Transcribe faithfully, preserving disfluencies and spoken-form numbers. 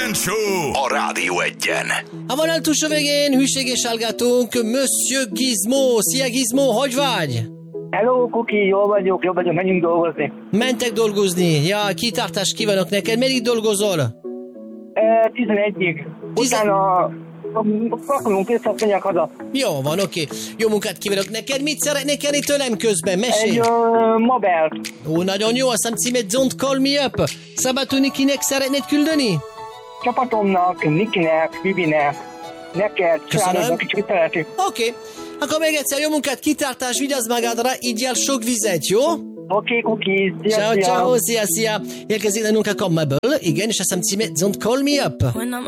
Kejfel Show a Rádió Egyen. A vonal túlsó végén hűséges hallgatónk Monsieur Gizmo. Szia Gizmo, hogy vagy? Hello, Kuki, jól vagyok, jól vagyok, menjünk dolgozni. Mentek dolgozni. Ja, kitartást kívánok neked. Meddig dolgozol? E, tizenegyig. Tizen- Utána pakolunk össze, azt mondják haza. Jó van, oké. Jó munkát kívánok neked. Mit szeretnék kérni tőlem közben? Mesélj. Egy uh, mobelt. Ó, nagyon jó. Azt hiszem címet Don't Call Me Up. Szabadú Nikinek szeretnéd küldeni? Csapatomnak, Nikinek, Vivinek, neked, Köszönöm. családodnak, kicsit szereti. Oké. Akkor még egyszer jó munkát, kitartás, vigyázz magadra, igyál sok vizet, jó? Oké, okay, Kuki, szia, Ciao, szia. ciao, szia, szia. Érkezik nálunk a Commable, igen, és azt hiszem címe Don't Call Me Up.